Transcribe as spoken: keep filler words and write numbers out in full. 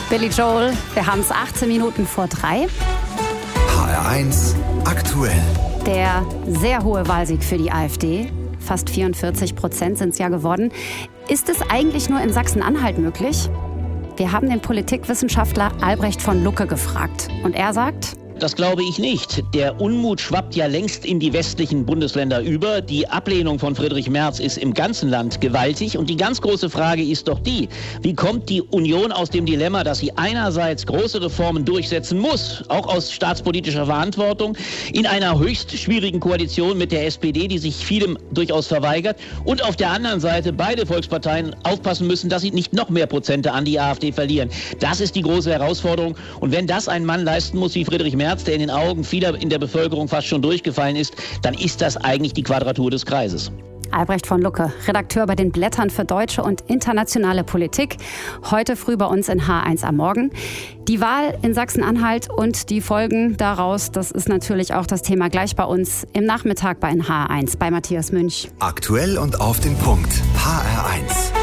Billy Joel, wir haben es achtzehn Minuten vor drei. H R eins aktuell. Der sehr hohe Wahlsieg für die AfD, fast vierundvierzig Prozent sind es ja geworden. Ist es eigentlich nur in Sachsen-Anhalt möglich? Wir haben den Politikwissenschaftler Albrecht von Lucke gefragt. Und er sagt: Das glaube ich nicht. Der Unmut schwappt ja längst in die westlichen Bundesländer über. Die Ablehnung von Friedrich Merz ist im ganzen Land gewaltig. Und die ganz große Frage ist doch die: Wie kommt die Union aus dem Dilemma, dass sie einerseits große Reformen durchsetzen muss, auch aus staatspolitischer Verantwortung, in einer höchst schwierigen Koalition mit der S P D, die sich vielem durchaus verweigert, und auf der anderen Seite beide Volksparteien aufpassen müssen, dass sie nicht noch mehr Prozente an die AfD verlieren. Das ist die große Herausforderung. Und wenn das ein Mann leisten muss wie Friedrich Merz, der in den Augen vieler in der Bevölkerung fast schon durchgefallen ist, dann ist das eigentlich die Quadratur des Kreises. Albrecht von Lucke, Redakteur bei den Blättern für deutsche und internationale Politik. Heute früh bei uns in H eins am Morgen. Die Wahl in Sachsen-Anhalt und die Folgen daraus, das ist natürlich auch das Thema gleich bei uns im Nachmittag bei H eins bei Matthias Münch. Aktuell und auf den Punkt. H R eins.